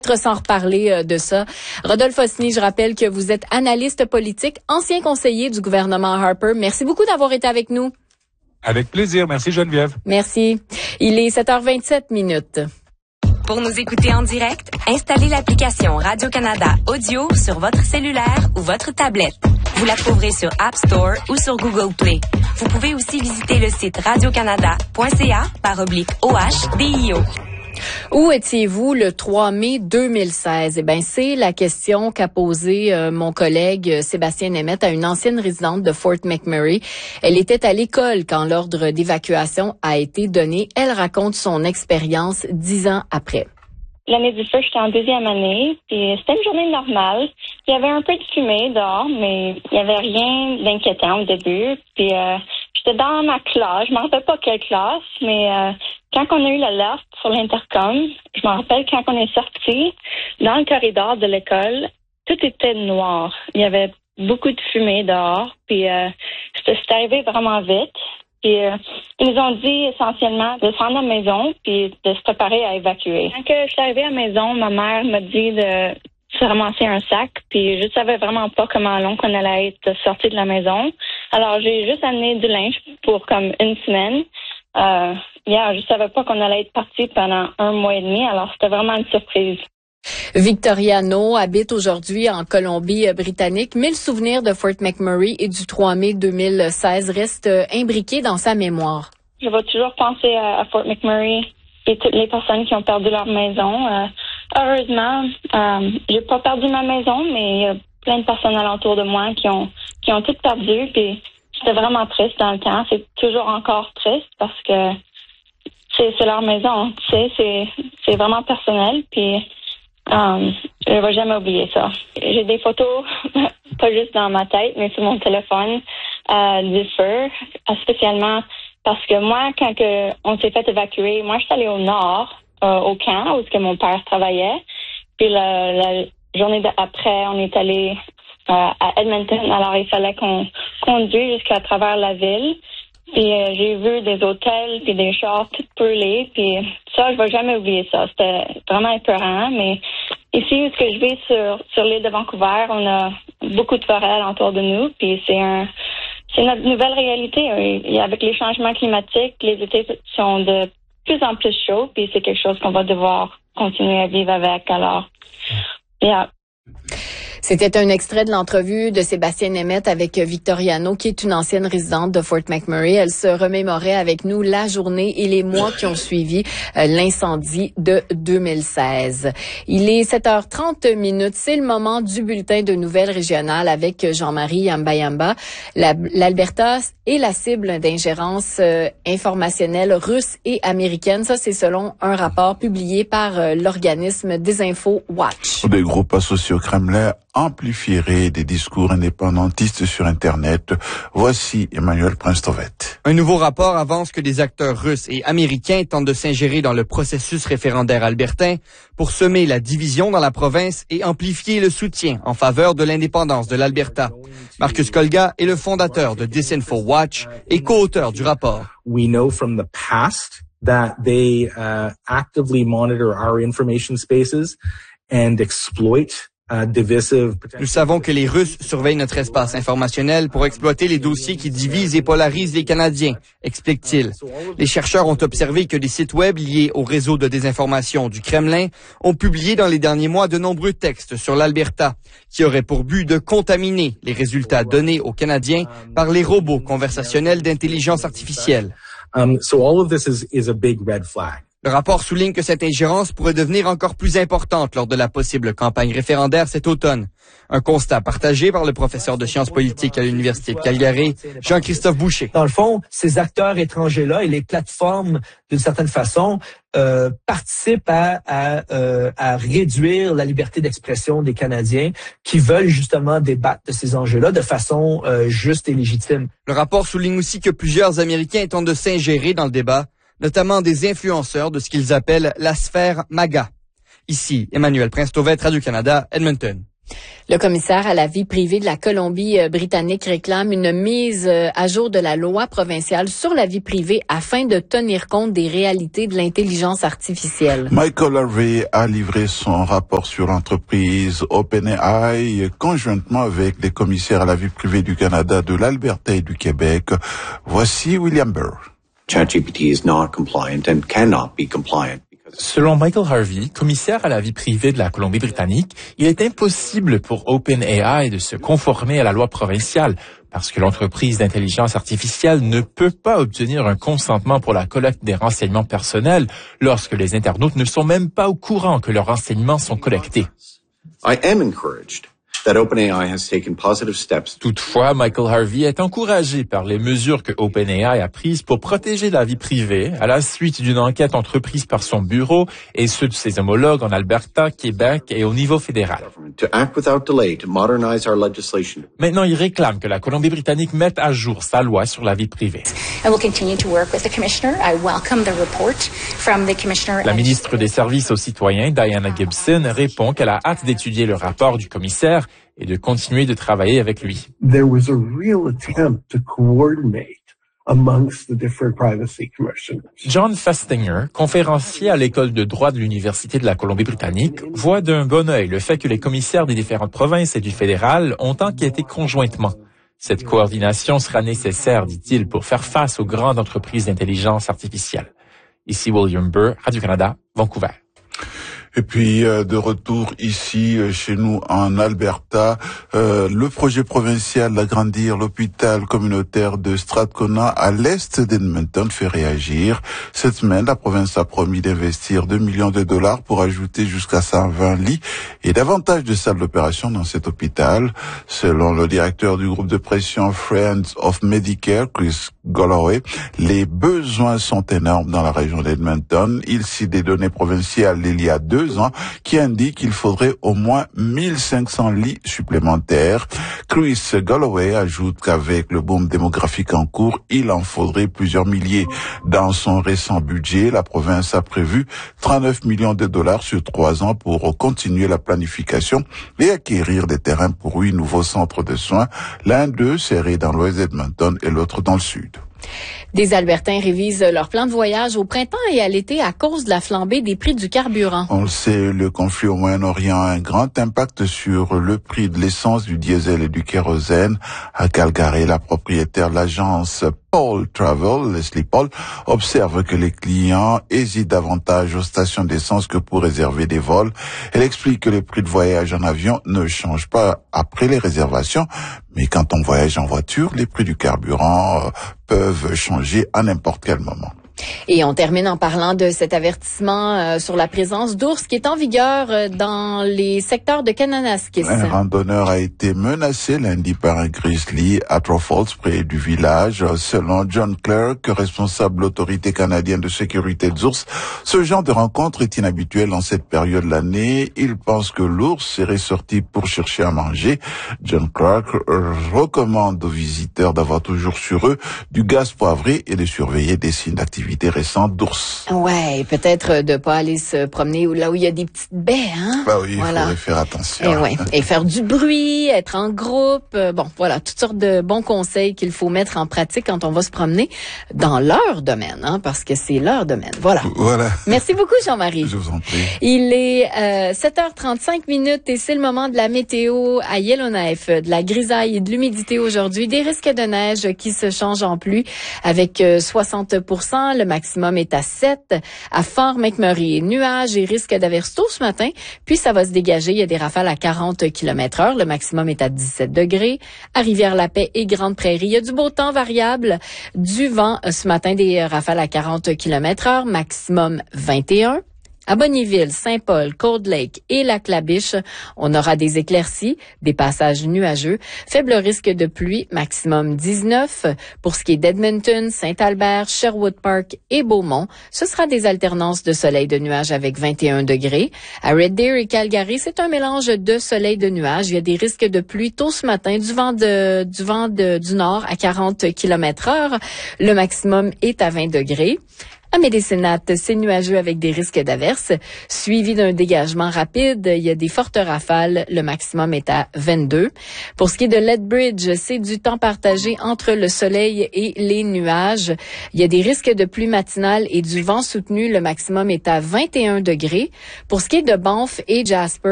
Sans reparler de ça. Rodolphe Osny, je rappelle que vous êtes analyste politique, ancien conseiller du gouvernement Harper. Merci beaucoup d'avoir été avec nous. Avec plaisir. Merci Geneviève. Merci. Il est 7h27. Pour nous écouter en direct, installez l'application Radio-Canada Audio sur votre cellulaire ou votre tablette. Vous la trouverez sur App Store ou sur Google Play. Vous pouvez aussi visiter le site radiocanada.ca/OHDIO. Où étiez-vous le 3 mai 2016? Eh bien, c'est la question qu'a posée mon collègue Sébastien Nemeth à une ancienne résidente de Fort McMurray. Elle était à l'école quand l'ordre d'évacuation a été donné. Elle raconte son expérience 10 ans après. L'année du feu, j'étais en deuxième année, puis c'était une journée normale. Il y avait un peu de fumée dehors, mais il n'y avait rien d'inquiétant au début. Puis j'étais dans ma classe, je ne me rappelle pas quelle classe, mais quand on a eu l'alerte sur l'intercom, je me rappelle quand on est sorti dans le corridor de l'école, tout était noir. Il y avait beaucoup de fumée dehors, puis c'est arrivé vraiment vite. Puis ils nous ont dit essentiellement de se rendre à la maison puis de se préparer à évacuer. Quand je suis arrivée à la maison, ma mère m'a dit de se ramasser un sac, puis je savais vraiment pas comment long qu'on allait être sortis de la maison. Alors j'ai juste amené du linge pour comme une semaine. Je savais pas qu'on allait être partis pendant 1 mois et demi, alors c'était vraiment une surprise. Victoriano habite aujourd'hui en Colombie-Britannique, mais le souvenir de Fort McMurray et du 3 mai 2016 reste imbriqué dans sa mémoire. Je vais toujours penser à Fort McMurray et toutes les personnes qui ont perdu leur maison. Heureusement, j'ai pas perdu ma maison, mais il y a plein de personnes alentour de moi qui ont toutes perdu. Puis j'étais vraiment triste dans le temps. C'est toujours encore triste parce que c'est leur maison. Tu sais, c'est vraiment personnel. Puis je vais jamais oublier ça. J'ai des photos, pas juste dans ma tête, mais sur mon téléphone du feu, spécialement parce que moi, quand on s'est fait évacuer, moi je suis allée au nord, au camp, où mon père travaillait. Puis la journée d'après, on est allé à Edmonton. Alors il fallait qu'on conduise jusqu'à travers la ville. Puis j'ai vu des hôtels puis des chars tout brûlés. Puis ça, je vais jamais oublier ça. C'était vraiment épeurant. Mais ici, où je vis sur l'île de Vancouver, on a beaucoup de forêts alentour de nous. Puis c'est notre nouvelle réalité. Et avec les changements climatiques, les étés sont de plus en plus chauds. Puis c'est quelque chose qu'on va devoir continuer à vivre avec. Alors, C'était un extrait de l'entrevue de Sébastien Nemeth avec Victoriano, qui est une ancienne résidente de Fort McMurray. Elle se remémorait avec nous la journée et les mois qui ont suivi l'incendie de 2016. Il est 7h30. C'est le moment du bulletin de nouvelles régionales avec Jean-Marie Yamba-Yamba. L'Alberta est la cible d'ingérence informationnelle russe et américaine. Ça, c'est selon un rapport publié par l'organisme Desinfo Watch. Des groupes associés au Kremlin amplifieraient des discours indépendantistes sur Internet. Voici Emmanuel Prince-Tovet. Un nouveau rapport avance que des acteurs russes et américains tentent de s'ingérer dans le processus référendaire albertain pour semer la division dans la province et amplifier le soutien en faveur de l'indépendance de l'Alberta. Marcus Kolga est le fondateur de Disinfo Watch et co-auteur du rapport. We know from the past that they actively monitor our information spaces and exploit Nous savons que les Russes surveillent notre espace informationnel pour exploiter les dossiers qui divisent et polarisent les Canadiens, explique-t-il. Les chercheurs ont observé que des sites web liés au réseau de désinformation du Kremlin ont publié dans les derniers mois de nombreux textes sur l'Alberta qui auraient pour but de contaminer les résultats donnés aux Canadiens par les robots conversationnels d'intelligence artificielle. So all of this is a big red flag. Le rapport souligne que cette ingérence pourrait devenir encore plus importante lors de la possible campagne référendaire cet automne. Un constat partagé par le professeur de sciences politiques à l'Université de Calgary, Jean-Christophe Boucher. Dans le fond, ces acteurs étrangers-là et les plateformes, d'une certaine façon, participent à réduire la liberté d'expression des Canadiens qui veulent justement débattre de ces enjeux-là de façon juste et légitime. Le rapport souligne aussi que plusieurs Américains tentent de s'ingérer dans le débat, notamment des influenceurs de ce qu'ils appellent la sphère MAGA. Ici, Emmanuel Prince-Tovet, Radio-Canada, Edmonton. Le commissaire à la vie privée de la Colombie-Britannique réclame une mise à jour de la loi provinciale sur la vie privée afin de tenir compte des réalités de l'intelligence artificielle. Michael Harvey a livré son rapport sur l'entreprise OpenAI conjointement avec les commissaires à la vie privée du Canada, de l'Alberta et du Québec. Voici William Burr. ChatGPT is not compliant and cannot be compliant. Selon Michael Harvey, commissaire à la vie privée de la Colombie-Britannique, il est impossible pour OpenAI de se conformer à la loi provinciale parce que l'entreprise d'intelligence artificielle ne peut pas obtenir un consentement pour la collecte des renseignements personnels lorsque les internautes ne sont même pas au courant que leurs renseignements sont collectés. I am encouraged that OpenAI has taken positive steps. Toutefois, Michael Harvey est encouragé par les mesures que OpenAI a prises pour protéger la vie privée à la suite d'une enquête entreprise par son bureau et ceux de ses homologues en Alberta, Québec et au niveau fédéral. To act without delay to modernize our legislation. Maintenant, il réclame que la Colombie-Britannique mette à jour sa loi sur la vie privée. I will continue to work with the commissioner. I welcome the report from the commissioner. La ministre des Services aux citoyens, Diana Gibson, répond qu'elle a hâte d'étudier le rapport du commissaire et de continuer de travailler avec lui. There was a real attempt to coordinate amongst the different privacy commissioners. John Festinger, conférencier à l'école de droit de l'Université de la Colombie-Britannique, voit d'un bon œil le fait que les commissaires des différentes provinces et du fédéral ont enquêté conjointement. Cette coordination sera nécessaire, dit-il, pour faire face aux grandes entreprises d'intelligence artificielle. Ici William Burr, Radio-Canada, Vancouver. Et puis de retour ici chez nous en Alberta, le projet provincial d'agrandir l'hôpital communautaire de Strathcona à l'est d'Edmonton fait réagir. Cette semaine, la province a promis d'investir 2 millions de dollars pour ajouter jusqu'à 120 lits et davantage de salles d'opération dans cet hôpital. Selon le directeur du groupe de pression Friends of Medicare, Chris Galloway, les besoins sont énormes dans la région d'Edmonton. Il cite des données provinciales d'il y a 2 ans qui indiquent qu'il faudrait au moins 1500 lits supplémentaires. Chris Galloway ajoute qu'avec le boom démographique en cours, il en faudrait plusieurs milliers. Dans son récent budget, la province a prévu 39 millions de dollars sur 3 ans pour continuer la planification et acquérir des terrains pour 8 nouveaux centres de soins, l'un d'eux serré dans l'ouest d'Edmonton et l'autre dans le sud. Des Albertains révisent leur plan de voyage au printemps et à l'été à cause de la flambée des prix du carburant. On le sait, le conflit au Moyen-Orient a un grand impact sur le prix de l'essence, du diesel et du kérosène. À Calgary, la propriétaire de l'agence Paul Travel, Leslie Paul, observe que les clients hésitent davantage aux stations d'essence que pour réserver des vols. Elle explique que les prix de voyage en avion ne changent pas après les réservations, mais quand on voyage en voiture, les prix du carburant peuvent changer à n'importe quel moment. Et on termine en parlant de cet avertissement sur la présence d'ours qui est en vigueur dans les secteurs de Kananaskis. Un randonneur a été menacé lundi par un grizzly à Trois Falls, près du village. Selon John Clark, responsable de l'autorité canadienne de sécurité des ours, ce genre de rencontre est inhabituel en cette période de l'année. Il pense que l'ours serait sorti pour chercher à manger. John Clark recommande aux visiteurs d'avoir toujours sur eux du gaz poivré et de surveiller des signes d'activité récentes d'ours. Ouais, peut-être de pas aller se promener là où il y a des petites baies, hein. Bah oui, voilà. Il faudrait faire attention. Et ouais, et faire du bruit, être en groupe, bon, voilà, toutes sortes de bons conseils qu'il faut mettre en pratique quand on va se promener dans leur domaine, hein, parce que c'est leur domaine. Voilà. Merci beaucoup, Jean-Marie. Je vous en prie. Il est 7h35 et c'est le moment de la météo à Yellowknife, de la grisaille et de l'humidité aujourd'hui, des risques de neige qui se changent en pluie avec 60%. Le maximum est à 7. À Fort McMurray, nuages et risque d'averse tôt ce matin. Puis ça va se dégager. Il y a des rafales à 40 km/h. Le maximum est à 17 degrés. À Rivière-la-Paix et Grande-Prairie, il y a du beau temps variable. Du vent ce matin, des rafales à 40 km/h. Maximum 21. À Bonnyville, Saint-Paul, Cold Lake et Lac-La-Biche, on aura des éclaircies, des passages nuageux, faible risque de pluie, maximum 19. Pour ce qui est d'Edmonton, Saint-Albert, Sherwood Park et Beaumont, ce sera des alternances de soleil de nuages avec 21 degrés. À Red Deer et Calgary, c'est un mélange de soleil de nuages. Il y a des risques de pluie tôt ce matin, du vent du nord à 40 km/h. Le maximum est à 20 degrés. À Médécinat, c'est nuageux avec des risques d'averses, suivi d'un dégagement rapide. Il y a des fortes rafales. Le maximum est à 22. Pour ce qui est de Lethbridge, c'est du temps partagé entre le soleil et les nuages. Il y a des risques de pluie matinale et du vent soutenu. Le maximum est à 21 degrés. Pour ce qui est de Banff et Jasper,